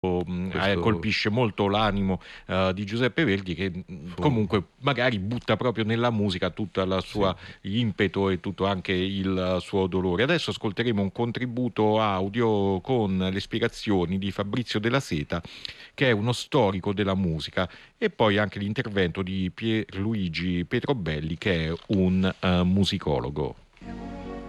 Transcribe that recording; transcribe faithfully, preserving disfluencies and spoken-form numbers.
mh, eh, Questo colpisce molto l'animo eh, di Giuseppe Verdi, che mh, fu comunque magari butta proprio nella musica tutta la sì. sua impeto e tutto anche il suo dolore. Adesso ascolteremo un contributo audio con le spiegazioni di Fabrizio Della Seta, che è uno storico della musica, e poi anche l'intervento di Pierluigi Petrobelli, che è un eh, musicologo.